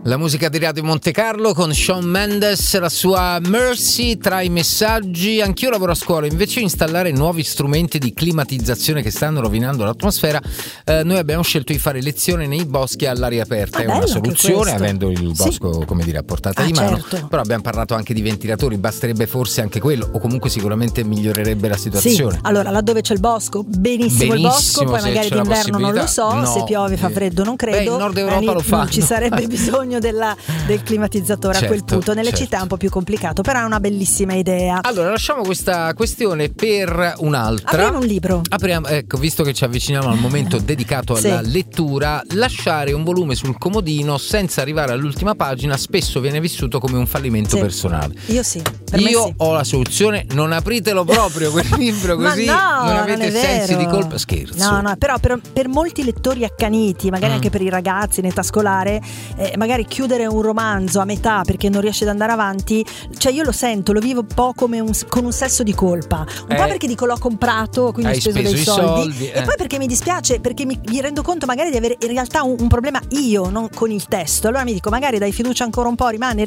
La musica di Radio Monte Carlo con Shawn Mendes, la sua Mercy. Tra i messaggi: anch'io lavoro a scuola, invece di installare nuovi strumenti di climatizzazione che stanno rovinando l'atmosfera, noi abbiamo scelto di fare lezione nei boschi all'aria aperta. È una soluzione, avendo il bosco, come dire, a portata di mano. Certo. Però abbiamo parlato anche di ventilatori, basterebbe forse anche quello, o comunque sicuramente migliorerebbe la situazione. Sì. Allora, laddove c'è il bosco, benissimo il bosco, poi magari d'inverno non lo so, no, se piove fa freddo non credo. In Nord Europa lo fanno. Non ci sarebbe bisogno del climatizzatore, certo, a quel punto. Nelle città è un po' più complicato, però è una bellissima idea. Allora, lasciamo questa questione per un'altra. Apriamo un libro. Ecco, visto che ci avviciniamo al momento dedicato alla lettura, lasciare un volume sul comodino senza arrivare all'ultima pagina spesso viene vissuto come un fallimento personale. Io sì. Io ho la soluzione: non apritelo proprio quel libro, così non avete sensi di colpa. Scherzo. No, però per molti lettori accaniti, magari anche per i ragazzi in età scolare, magari chiudere un romanzo a metà perché non riesce ad andare avanti, cioè io lo sento, lo vivo un po' come con un senso di colpa, un po' perché dico l'ho comprato, quindi ho speso dei soldi. E poi perché mi dispiace, perché mi rendo conto magari di avere in realtà un problema io, non con il testo. Allora mi dico, magari dai fiducia ancora un po', rimani,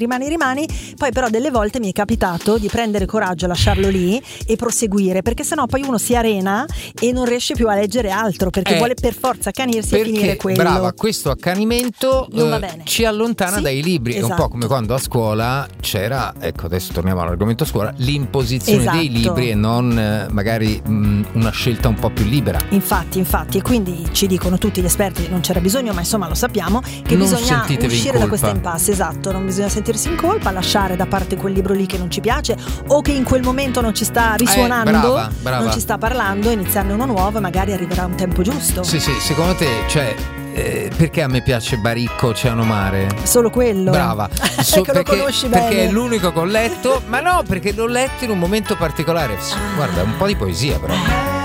poi però delle volte mi è capitato di prendere coraggio, lasciarlo lì e proseguire, perché sennò poi uno si arena e non riesce più a leggere altro, perché vuole per forza accanirsi e finire quello. Brava, questo accanimento non va bene. Ci allontana dai libri. È un po' come quando a scuola c'era, ecco, adesso torniamo all'argomento scuola, l'imposizione dei libri e non magari una scelta un po' più libera. Infatti, e quindi ci dicono tutti gli esperti, non c'era bisogno, ma insomma lo sappiamo, che non bisogna uscire da questa impasse. Esatto, non bisogna sentirsi in colpa, lasciare da parte quel libro lì che non ci piace o che in quel momento non ci sta risuonando, brava. non ci sta parlando, iniziarne uno nuovo e magari arriverà un tempo giusto. Sì, secondo te, cioè, perché a me piace Baricco Oceano Mare? Solo quello. Brava. Perché lo conosci bene. Perché è l'unico che ho letto, ma no, perché l'ho letto in un momento particolare. Guarda, un po' di poesia però.